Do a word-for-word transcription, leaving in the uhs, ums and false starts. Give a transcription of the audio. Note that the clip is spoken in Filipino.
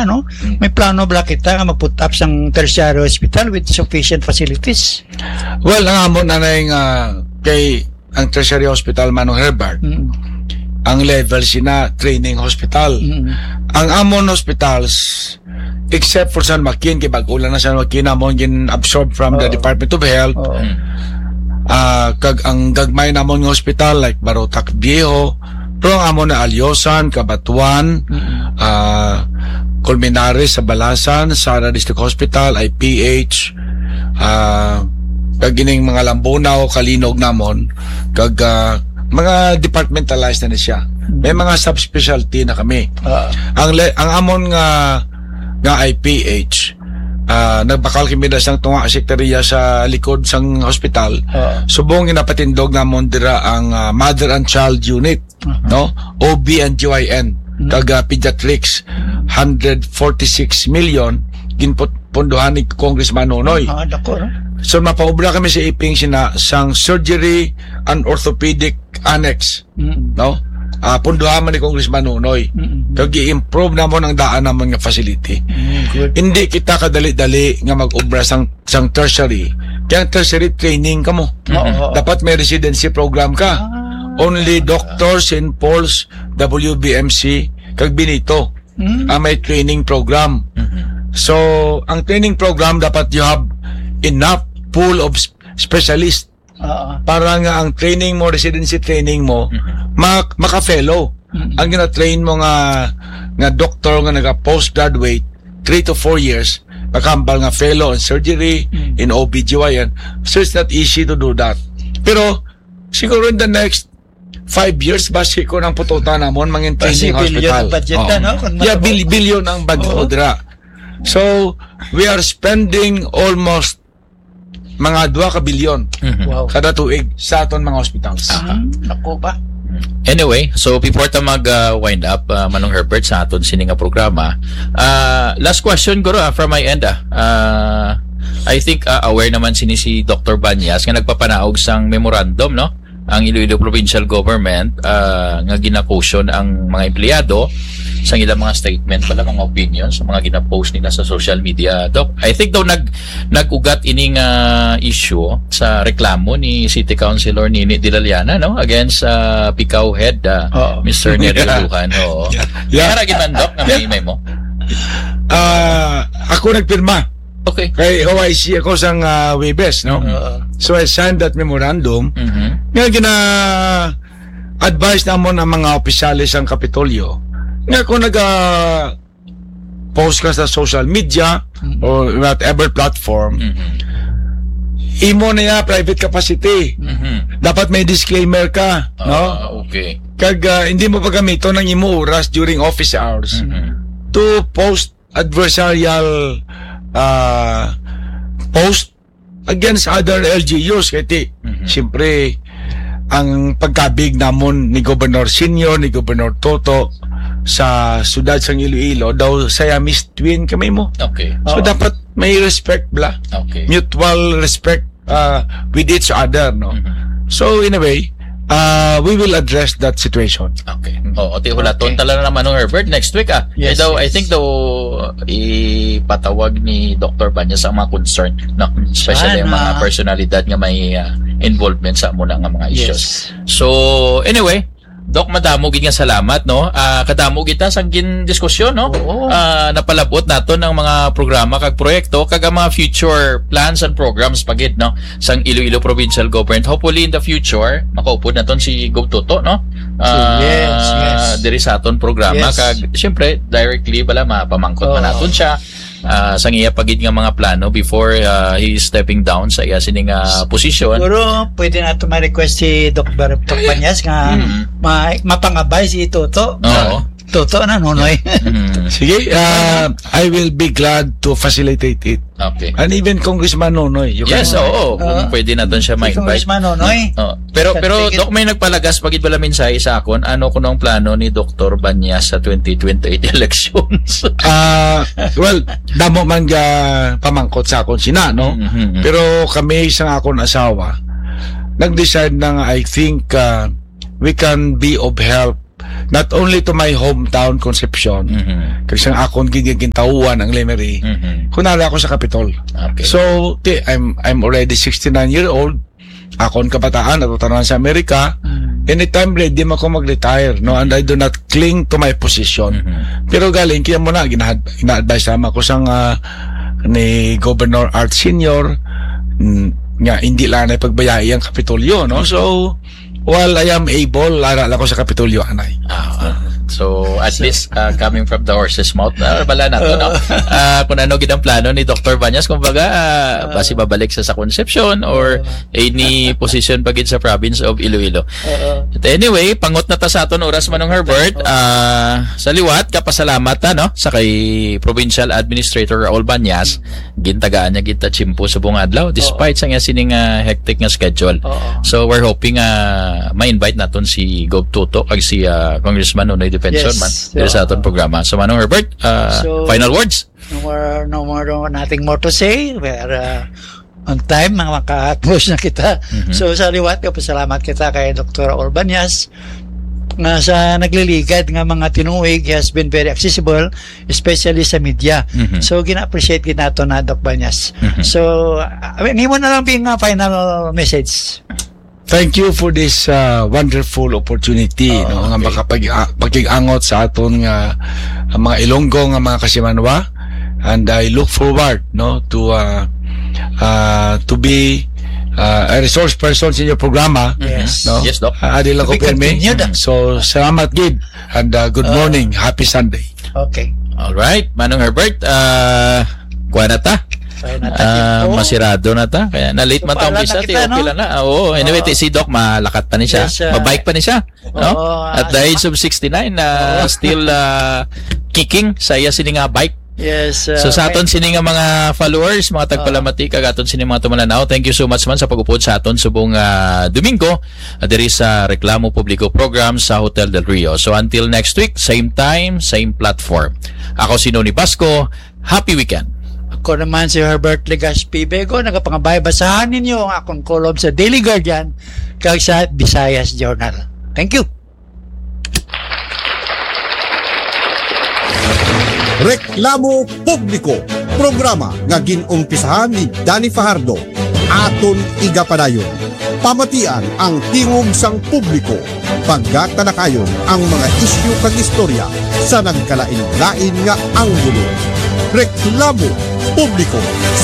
problema, no? Mm. May plano ba kita nga mag-put up sang tertiary hospital with sufficient facilities? Well, ang amon na na yung uh, kay ang tertiary hospital Manong Herbert, mm. ang level sina training hospital. Mm. Ang amon hospitals, except for San Joaquin, kay bagulan na San Joaquin, amon gin absorbed from oh. the Department of Health. Oh. Uh, kag ang gagmay namon ng hospital like Barotac Viejo, pero ang amon na Alyosan, Cabatuan, mm-hmm. uh, Colmenares sa Balasan, Sara District Hospital, I P H, uh, kag ining mga Lambunaw, Kalinog namon, kag uh, mga departmentalized na ni siya. May mga subspecialty na kami. Uh, ang le- ang amon nga nga I P H, Uh, nagbakal kami na sang tunga sekretariya sa likod sang hospital. Uh, subong inapatindog namon dira ang uh, mother and child unit, uh-huh. no? O B and G Y N, uh-huh. kaga pediatrics, one hundred forty-six million ginpunduhan ni Congressman Nonoy. Ah, dako. So mapaubra kami sa iping sina sang surgery and orthopedic annex, uh-huh. no? Uh, punduhan man ni Congressman Nonoy. Mm-hmm. Kag i-improve namon ang daan namon nga facility. Mm-hmm. Hindi kita kadali-dali nga mag-obra sang sang tertiary. Kaya tertiary training kamo. Mm-hmm. Dapat may residency program ka. Ah, Only doctors Saint Paul's, W B M C, kag Benito mm-hmm. uh, may training program. Mm-hmm. So, ang training program dapat you have enough pool of specialists. Uh-huh. Para nga ang training mo, residency training mo, uh-huh. mak- maka-fellow. Uh-huh. Ang gina-train mo nga nga doctor nga naka-postgraduate three to four years, makambal nga fellow in surgery, uh-huh. in O B G Y N. So it's not easy to do that. Pero siguro in the next five years basi ko ng pututan namon mangin training hospital. Budget oh. na, no? Yeah, bil- billion ang budget oh. dira. So we are spending almost mga dua ka bilyon mm-hmm. wow. kada tuig sa aton mga hospitals. Uh-huh. Naku ba? Anyway, so before ta mag uh, wind up, uh, Manong Herbert, sa aton sining nga programa, uh, last question guro uh, from my end. Uh, uh, I think uh, aware naman sini si Doctor Banyas nga nagpapanaog sang memorandum, no? Ang Iloilo Provincial Government uh, nga gina-caution ang mga empleyado sa ilang mga statement pala, mga opinions, sa mga gina-post nila sa social media. Doc, I think daw nag nag-ugat ining uh, issue sa reklamo ni City Councilor Nini Dilaliana, no, against uh, Picaw Head, uh, oh. Mister Nerio yeah. Lujan. Oo. Yeah. Yeah. Kaya nagiman, Doc, na may email mo? Uh, ako nagpirma. Okay. Kay O I C ako sang uh, Webes, no? Uh, so I signed that memorandum. Mm-hmm. Nga gina-advise namon ang mga opisyalis ng Kapitolyo. Nga kung nag-post ka sa social media mm-hmm. or whatever platform, mm-hmm. imo na ya private capacity. Mm-hmm. Dapat may disclaimer ka, uh, no? Okay. Kag uh, hindi mo pagamito ng imo oras during office hours mm-hmm. to post adversarial Uh, post against other L G Us kaya mm-hmm. siyempre ang pagkabig namon ni Governor Senior, ni Governor Toto sa sudad sang Iloilo daw saya mistwin kami mo. Okay. So oh. dapat may respect bla. Okay. Mutual respect uh, with each other, no? Mm-hmm. So in a way Uh, we will address that situation. Okay. Oh, oti hulaton okay. Tala na naman ng Herbert next week ah. Yes, eh, daw yes. I think daw ipatawag ni Doctor Banyas ang mga concern, no? Especially ang mga personalidad nga may uh, involvement sa muna nga mga issues. Yes. So anyway, Doc, madamo gid nga salamat, no? Uh, kadamo kita sang gin diskusyon, no? Uh, napalabot nato ng mga programa kag proyekto kag mga future plans and programs pagid, no? Sang Iloilo Provincial Government. Hopefully in the future makaupod naton si Gov Toto, no? Uh, yes, yes. Diri sa aton programa yes. Kag syempre directly bala mapamangkot oh. man naton siya. Uh, sang iya pagid nga mga plano before uh, he is stepping down sa iya sining uh, posisyon. Siguro pwede nato ma-request si Doctor Banyas nga mm-hmm. ma- mapangabay si Toto. Oo. Toto na Nonoy. Mm-hmm. Sige, uh, I will be glad to facilitate it. Okay. And even Congressman Nonoy. You yes, can, oo. Uh, kung pwede natin siya ma-invite. Congressman Nonoy. Uh, pero, pero Doc, may nagpalagas pagid bala mensahe sa akon. Ano ko nung plano ni Doctor Banyas sa twenty twenty-eight elections? uh, well, damo man ga pamangkot sa akon sina, no? Mm-hmm. Pero kami isang akon asawa, nag-decide na nga, I think uh, we can be of help not only to my hometown Concepcion, Mhm. kasi ang akong gigintauan ang Lemery, Mhm. kunali ako sa Capitol. Okay. So, ti, I'm I'm already sixty-nine year old. Akon kabataan, natutunan sa Amerika. Mm. Anytime ready mo ako mag-retire, no? And I do not cling to my position. Mhm. Pero galing, kaya mo na, gina-advise naman ko sang ah, ni Governor Art Senior, mm, nga, hindi lang na pagbayai ang Kapitolyo, no? So, while I am able, lara ako sa Kapitolyo, anay. Ah, so at least uh, coming from the horse's mouth, uh, bala na to, no? Uh, kung ano gid ang plano ni Doctor Banyas, kumbaga uh, basi babalik sa sa Concepcion or any position pagid sa province of Iloilo. But anyway, pangot na ta sa aton oras Manong Herbert. Uh, sa liwat kapasalamat ta, no, sa kay Provincial Administrator Raul Banyas, gintagaan niya kita chimpo sa buong adlaw despite sa nga sining uh, hectic nga schedule. So we're hoping uh, ma-invite naton si Gov Tuto kag si uh, Congressman Nonoy Defensor Yes. man dito sa aton programa. So Manong Herbert, uh, So, final words. No more, no more, no, nothing more to say. We're uh, on time, mga maka-close na kita. Mhm. So, sa liwat ko, pasalamat kita kay Doctor Urbanias nga sa nagliligad nga mga tinuig. He has been very accessible, especially sa media. Mhm. So, gina-appreciate kita nato na Doc Banyas. Mhm. So, uh, hindi mo na lang yung uh, final message. Thank you for this uh, wonderful opportunity, Oh, no, nga okay. makapag pagkigangot sa aton nga ang mga Ilonggo nga mga kasimanwa, and I look forward, no, to uh, uh, to be uh, a resource person sa inyo programa. Yes. No? Yes, Doc. Uh, Adil To ako be pirmi. continued. So, salamat gid, and uh, good Uh, morning, happy Sunday. Okay. All right, Manong Herbert, uh, kuha na ta. Kaya natin Ah, po. masirado na ta. Kaya na-late So, man ta paalam umpisa, na ti kita, okay no? lang na. Oo, anyway, Oo. ti si Doc malakat pa ni siya. Yes, uh, Mabike pa ni siya, no? Oo, At the age of sixty-nine, na still uh, kicking sa iya sini nga bike. Yes. uh, So sa aton okay. sini nga mga followers, mga tagpalamati kag aton sini mga tumalanaw, thank you so much man sa pag-upod sa aton subong uh, Domingo uh, diri sa Reklamo Publiko program sa Hotel del Rio. So until next week, same time, same platform. Ako si Noni Basco. Happy weekend. Ako naman si Herbert Legaspi Bego, nagapangabay basahan ninyo ang akong kolom sa Daily Guardian kag sa Visayas Journal. Thank you. Reklamo Publiko, programa nga ginumpisahan ni Danny Fajardo, aton igapadayon. Pamatian ang tingog sang publiko, pagkatalakayon ang mga isyu kag istorya sa nagkalain-lain nga anggulo. Reklamo Publiko